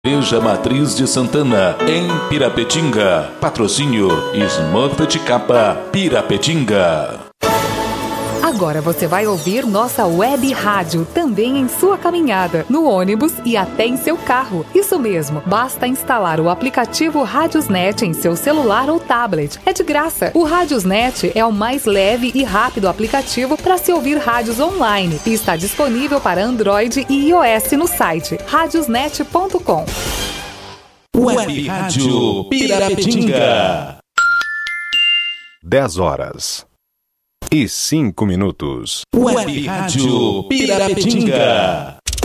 Igreja Matriz de Santana, em Pirapetinga. Patrocínio Smurfit Kappa Pirapetinga. Agora você vai ouvir nossa web rádio também em sua caminhada, no ônibus e até em seu carro. Isso mesmo, basta instalar o aplicativo Radiosnet em seu celular ou tablet. É de graça. O Radiosnet é o mais leve e rápido aplicativo para se ouvir rádios online e está disponível para Android e iOS no site radiosnet.com. Web Rádio Pirapetinga. 10h05. Web Rádio Pirapetinga.